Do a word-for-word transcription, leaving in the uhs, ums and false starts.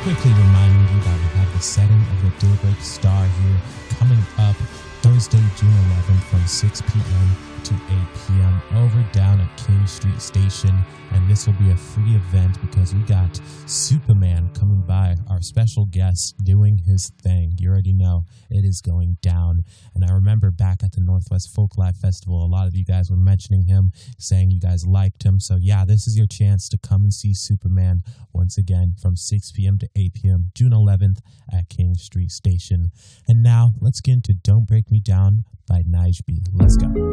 quickly reminding you that we have the setting of the Daybreak Star here coming up Thursday, June eleventh from six p.m. to eight p.m. over down at King Street Station. And this will be a free event because we got Superman coming by, our special guest, doing his thing. You already know it is going down. And I remember back at the Northwest Folk Live Festival, a lot of you guys were mentioning him, saying you guys liked him. So yeah, this is your chance to come and see Superman once again from six p.m. to eight p.m. June eleventh at King Street Station. And now let's get into Don't Break Me Down by Nige B. Let's go.